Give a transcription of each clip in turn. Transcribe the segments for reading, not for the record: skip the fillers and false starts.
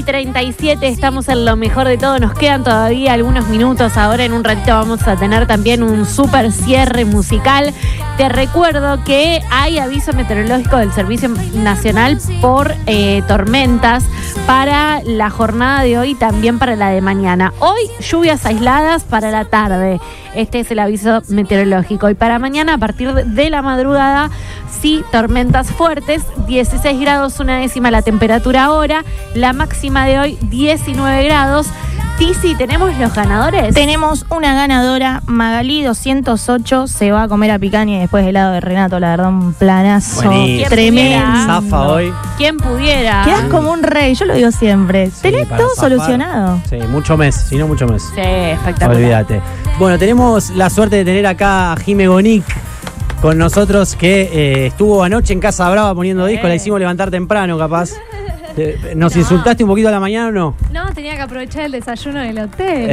37, estamos en lo mejor de todo. Nos quedan todavía algunos minutos. Ahora en un ratito vamos a tener también un súper cierre musical. Te recuerdo que hay aviso meteorológico del Servicio Nacional por tormentas para la jornada de hoy y también para la de mañana. Hoy lluvias aisladas para la tarde. Este es el aviso meteorológico. Y para mañana, a partir de la madrugada, sí, tormentas fuertes. 16 grados, 1/10 la temperatura ahora. La máxima de hoy, 19 grados. Tizi, ¿tenemos los ganadores? Tenemos una ganadora, Magalí 208, se va a comer a picaña y después helado de Renato, la verdad, un planazo tremendo. Zafa hoy. ¿Quién pudiera? Quedás como un rey, yo lo digo siempre. Sí, tenés todo zafar. Solucionado. Sí, mucho mes, si no mucho mes. Sí, espectacular. Olvídate. Bueno, tenemos la suerte de tener acá a Jime Gonic con nosotros, que estuvo anoche en Casa Brava poniendo disco. La hicimos levantar temprano, capaz. ¿Nos insultaste un poquito a la mañana o no? No, tenía que aprovechar el desayuno del hotel.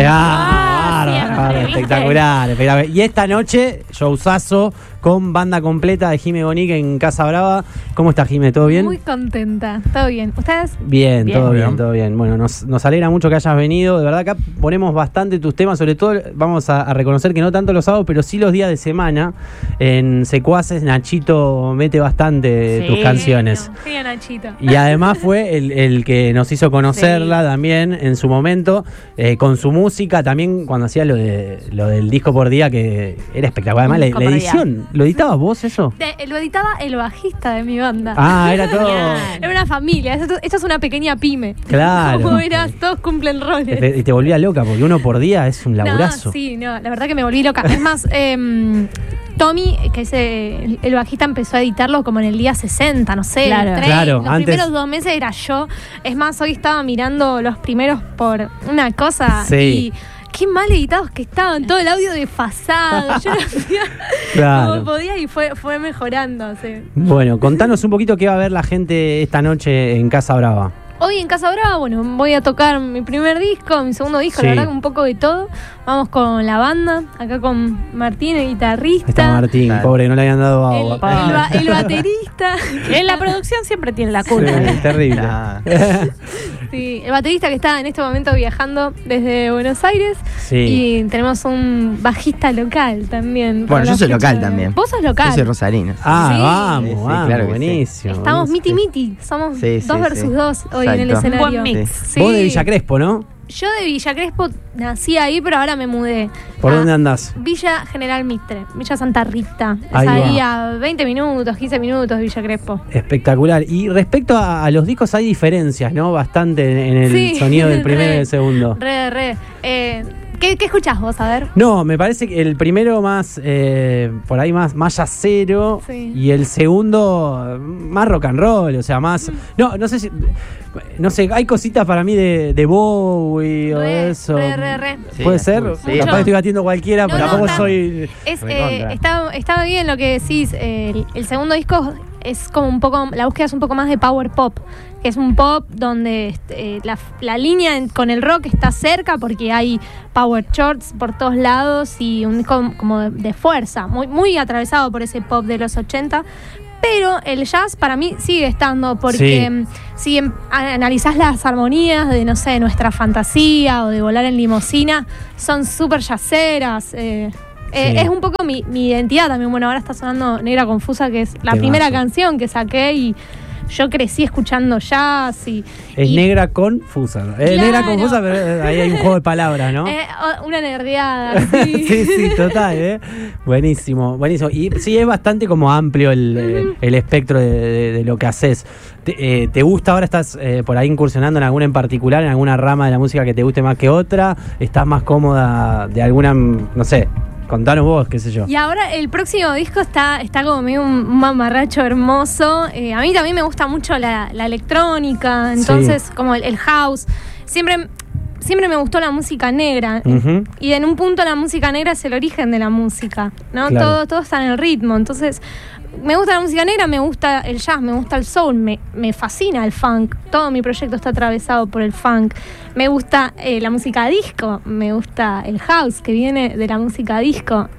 Espectacular. Y esta noche, showzazo con banda completa de Jime Gonic en Casa Brava. ¿Cómo está, Jime? ¿Todo bien? Muy contenta. ¿Todo bien? ¿Ustedes? Bien, todo bien. Bueno, nos alegra mucho que hayas venido. De verdad, acá ponemos bastante tus temas. Sobre todo, vamos a reconocer que no tanto los sábados, pero sí los días de semana. En Secuaces, Nachito mete bastante tus canciones. Sí, Nachito. Y además fue el que nos hizo conocerla también en su momento, con su música. También cuando hacía lo del disco por día, que era espectacular. Además, la edición, ¿lo editabas vos eso? Lo editaba el bajista de mi banda. Ah, era todo. Era una familia. Esto es una pequeña pyme. Claro. Como verás, todos cumplen roles. Y te volvía loca, porque uno por día es un laburazo. La verdad que me volví loca. Es más, Tommy, que es el bajista, empezó a editarlo como en el día 60, no sé. Claro, los primeros 2 meses era yo. Es más, hoy estaba mirando los primeros por una cosa y qué mal editados que estaban, todo el audio desfasado. Yo lo hacía como podía y fue mejorando. Sí. Bueno, contanos un poquito qué va a ver la gente esta noche en Casa Brava. Hoy en Casa Brava, bueno, voy a tocar mi primer disco, mi segundo disco, la verdad que un poco de todo. Vamos con la banda, acá con Martín, el guitarrista. Está Martín, pobre, no le habían dado agua. El baterista. En la producción siempre tiene la culpa. Sí, terrible. Sí, el baterista que está en este momento viajando desde Buenos Aires. Sí. Y tenemos un bajista local también. Bueno, yo soy local también. Vos sos local. Yo soy rosarino. Vamos, claro que buenísimo. Estamos miti-miti. Somos 2 versus 2 hoy en el escenario. Buen mix. Sí. Vos de Villa Crespo, ¿no? Yo de Villa Crespo nací ahí, pero ahora me mudé. ¿Por dónde andás? Villa General Mitre, Villa Santa Rita. Ahí a 20 minutos, 15 minutos de Villa Crespo. Espectacular. Y respecto a los discos hay diferencias, ¿no? Bastante en el sonido del primero y del segundo. ¿Qué escuchás vos? A ver. No, me parece que el primero más, por ahí más yacero, y el segundo más rock and roll, o sea, más... No sé, hay cositas para mí de Bowie o eso. ¿Puede ser? Sí. Capaz estoy batiendo cualquiera, pero tampoco soy... Está bien lo que decís. El segundo disco es como un poco... La búsqueda es un poco más de power pop, que es un pop donde la línea con el rock está cerca porque hay power chords por todos lados y un disco como de fuerza, muy, muy atravesado por ese pop de los 80. Pero el jazz para mí sigue estando, porque si analizás las armonías de, no sé, Nuestra Fantasía o de Volar en Limusina, son súper jazzeras. Es un poco mi identidad también. Bueno, ahora está sonando Negra Confusa, que es la primera canción que saqué y yo crecí escuchando jazz Es Negra Confusa. Es Negra Confusa, pero ahí hay un juego de palabras, ¿no? Una nerdeada, sí. sí, total, Buenísimo. Y sí, es bastante como amplio el espectro de lo que haces. ¿Te gusta ahora? ¿Estás por ahí incursionando en alguna en particular, en alguna rama de la música que te guste más que otra? ¿Estás más cómoda de alguna, no sé? Contanos vos, qué sé yo. Y ahora el próximo disco está como medio un mamarracho hermoso. A mí también me gusta mucho la electrónica, entonces como el house. Siempre me gustó la música negra. Y en un punto la música negra es el origen de la música, ¿no? Claro. Todo está en el ritmo. Entonces, me gusta la música negra, me gusta el jazz, me gusta el soul, me fascina el funk. Todo mi proyecto está atravesado por el funk. Me gusta la música disco, me gusta el house que viene de la música disco.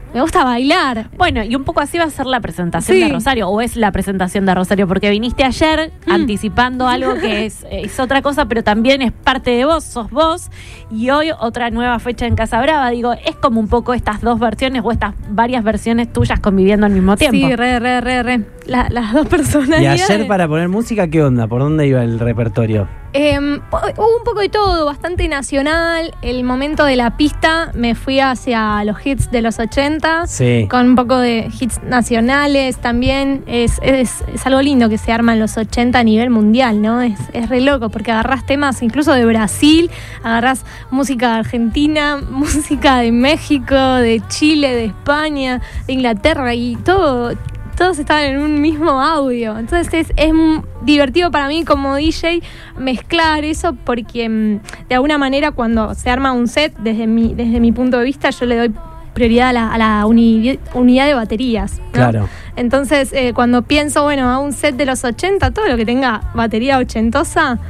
Me gusta bailar. Bueno, y un poco así va a ser la presentación Sí. de Rosario, o es la presentación de Rosario, porque viniste ayer anticipando algo que es otra cosa, pero también es parte de vos, sos vos, y hoy otra nueva fecha en Casa Brava. Digo, es como un poco estas dos versiones o estas varias versiones tuyas conviviendo al mismo tiempo. Sí, re. Las dos personalidades. Y ayer para poner música, ¿qué onda? ¿Por dónde iba el repertorio? Hubo un poco de todo, bastante nacional. El momento de la pista me fui hacia los hits de los 80, Sí. con un poco de hits nacionales también. Es algo lindo que se arma en los 80 a nivel mundial, ¿no? Es re loco, porque agarrás temas incluso de Brasil, agarrás música de Argentina, música de México, de Chile, de España, de Inglaterra, y todos estaban en un mismo audio. Entonces es divertido para mí como DJ mezclar eso, porque de alguna manera cuando se arma un set, desde mi punto de vista, yo le doy prioridad a la unidad de baterías, ¿no? Claro. Entonces cuando pienso, a un set de los 80, todo lo que tenga batería ochentosa,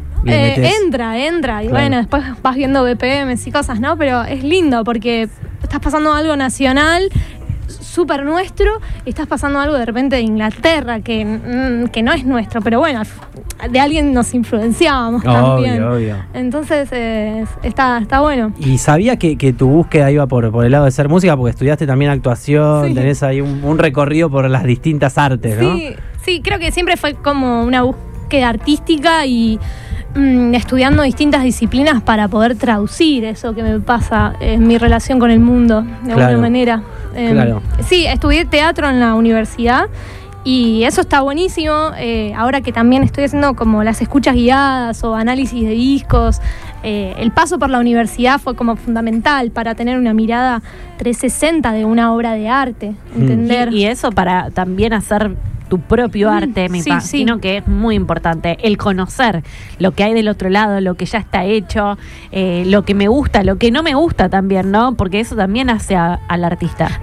Le metés. entra. Y Claro. bueno, después vas viendo BPMs y cosas, ¿no? Pero es lindo porque estás pasando algo nacional, súper nuestro, y estás pasando algo de repente de Inglaterra que no es nuestro, pero bueno, de alguien nos influenciábamos también. Obvio. Entonces está bueno. ¿Y sabías que tu búsqueda iba por el lado de ser música? Porque estudiaste también actuación, Sí. tenés ahí un recorrido por las distintas artes, ¿no? Sí, creo que siempre fue como una búsqueda artística y estudiando distintas disciplinas para poder traducir eso que me pasa en mi relación con el mundo, de alguna manera. Claro. Sí, estudié teatro en la universidad y eso está buenísimo. Ahora que también estoy haciendo como las escuchas guiadas o análisis de discos, el paso por la universidad fue como fundamental para tener una mirada 360 de una obra de arte, entender. Y eso para también hacer tu propio arte, me sí, imagino que es muy importante, el conocer lo que hay del otro lado, lo que ya está hecho, lo que me gusta, lo que no me gusta también, ¿no? Porque eso también hace al artista.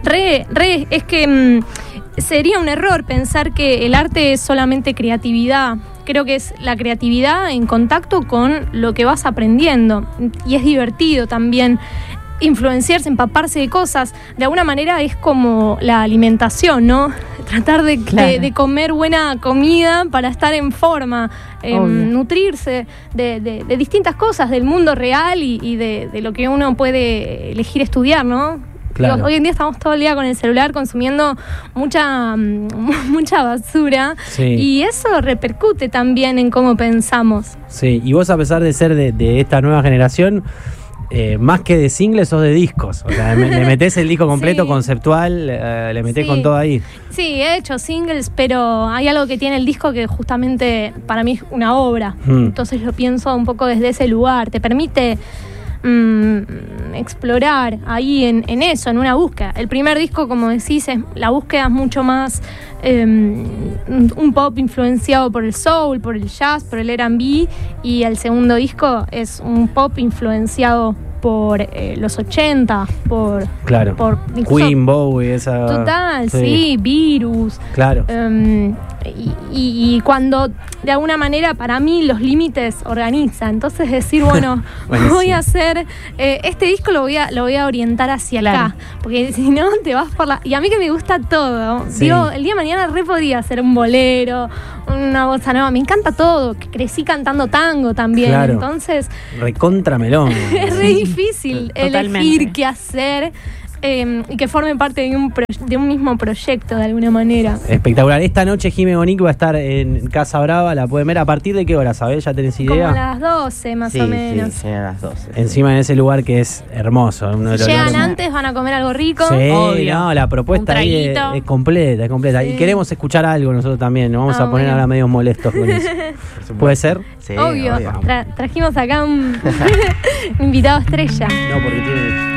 Es que sería un error pensar que el arte es solamente creatividad. Creo que es la creatividad en contacto con lo que vas aprendiendo, y es divertido también influenciarse, empaparse de cosas. De alguna manera es como la alimentación, ¿no? Tratar de comer buena comida para estar en forma, nutrirse de distintas cosas del mundo real y de lo que uno puede elegir estudiar, ¿no? Claro. Digo, hoy en día estamos todo el día con el celular consumiendo mucha basura, Sí. y eso repercute también en cómo pensamos. Sí, y vos, a pesar de ser de esta nueva generación, más que de singles sos de discos. O sea, le metés el disco completo, Sí. conceptual, le metés Sí. con todo ahí. Sí, he hecho singles, pero hay algo que tiene el disco que justamente para mí es una obra. Entonces lo pienso un poco desde ese lugar. Te permite explorar ahí en eso, en una búsqueda. El primer disco, como decís, la búsqueda es mucho más un pop influenciado por el soul, por el jazz, por el R&B, y el segundo disco es un pop influenciado por los 80, Claro. por Queen, Bowie, esa. Total, sí, Virus. Claro. Y cuando de alguna manera para mí los límites organizan. Entonces decir, bueno, voy a hacer este disco, lo voy a orientar hacia acá. Porque si no te vas por la. Y a mí que me gusta todo. Sí. Digo, el día de mañana re podría hacer un bolero, una bossa nova. Me encanta todo. Que crecí cantando tango también. Claro. Entonces. Recontra melón. Es re difícil Totalmente. elegir qué hacer y que forme parte de un mismo proyecto de alguna manera. Espectacular. Esta noche Jime Bonic va a estar en Casa Brava, la pueden ver. ¿A partir de qué hora, sabés? ¿Ya tenés idea? Como a las 12 más o menos. Sí, a las 12. Encima en ese lugar que es hermoso. Uno de los Llegan lugares- antes, van a comer algo rico. Sí, Obvio. no, la propuesta Un ahí traguito. es completa. Sí. Y queremos escuchar algo nosotros también. Nos vamos a poner bueno. ahora medio molestos con eso. ¿Puede ser? Sí, Obvio. obvio. Trajimos acá un invitado estrella. No, porque tiene